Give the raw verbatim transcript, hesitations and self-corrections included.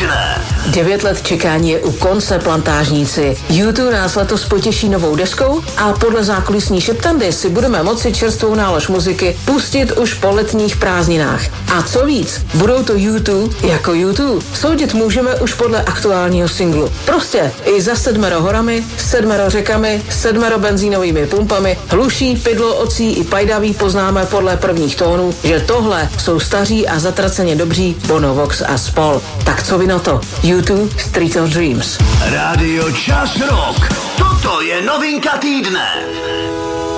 týdne. Devět let čekání je u konce, plantážníci. U dva nás letos potěší novou deskou a podle zákulisní šeptandy si budeme moci čerstvou nálož muziky pustit už po letních prázdninách. A co víc, budou to U dva jako U dva. Soudit můžeme už podle aktuálního singlu. Prostě i za sedmero horami, sedmero řekami, sedmero benzínovými pumpami, hluší, pidlo, ocí i pajdaví poznáme podle prvních tónů, že tohle jsou staří a zatraceně dobří Bono, Vox a spol. Tak co vy na to? U dva Street of Dreams. Rádio Čas Rock. Toto je novinka týdne.